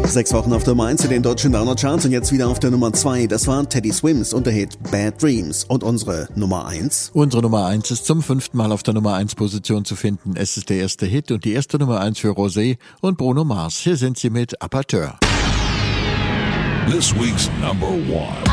6 Wochen auf der Nummer 1 in den deutschen Download-Charts und jetzt wieder auf der Nummer 2. Das war Teddy Swims und der Hit Bad Dreams. Und unsere Nummer 1? Unsere Nummer 1 ist zum 5. Mal auf der Nummer 1 Position zu finden. Es ist der erste Hit und die erste Nummer 1 für Rosé und Bruno Mars. Hier sind sie mit Apateur. This week's number 1.